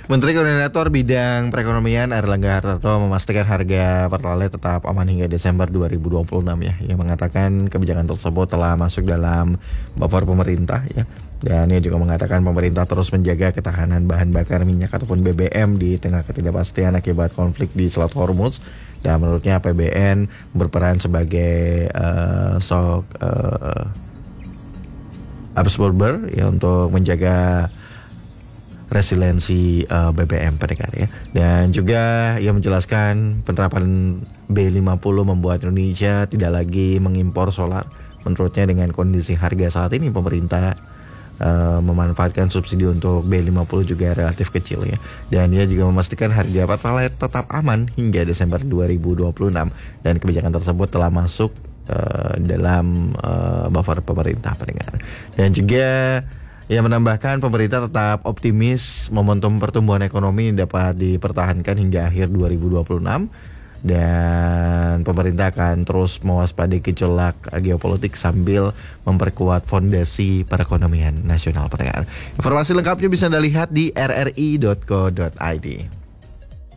Menteri Koordinator Bidang Perekonomian Airlangga Hartarto memastikan harga Pertalite tetap aman hingga Desember 2026 ya. Ia mengatakan kebijakan tersebut telah masuk dalam buffer pemerintah ya. Dan ia juga mengatakan pemerintah terus menjaga ketahanan bahan bakar minyak ataupun BBM di tengah ketidakpastian akibat konflik di Selat Hormuz. Dan menurutnya APBN berperan sebagai absorber ya untuk menjaga resiliensi BBM pendengar ya. Dan juga ia menjelaskan penerapan B50 membuat Indonesia tidak lagi mengimpor solar. Menurutnya dengan kondisi harga saat ini pemerintah memanfaatkan subsidi untuk B50 juga relatif kecil ya. Dan ia juga memastikan harga Pertalite tetap aman hingga Desember 2026 dan kebijakan tersebut telah masuk dalam buffer pemerintah pendengar. Dan juga ia menambahkan pemerintah tetap optimis momentum pertumbuhan ekonomi dapat dipertahankan hingga akhir 2026 dan pemerintah akan terus mewaspadai gejolak geopolitik sambil memperkuat fondasi perekonomian nasional pendengar. Informasi lengkapnya bisa Anda lihat di rri.co.id.